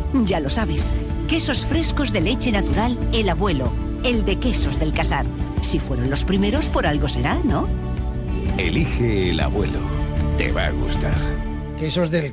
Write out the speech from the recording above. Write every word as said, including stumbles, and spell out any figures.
Ya lo sabes, quesos frescos de leche natural El Abuelo, el de Quesos del Casar. Si fueron los primeros, por algo será, ¿no? Elige El Abuelo. Te va a gustar. Quesos del